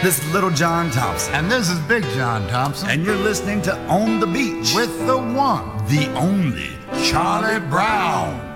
This is Little John Thompson. And this is Big John Thompson. And you're listening to On the Beach with the one, the only Charlie Brown.